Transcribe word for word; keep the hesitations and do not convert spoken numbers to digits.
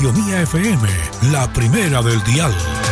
Radio Mía F M, la primera del dial.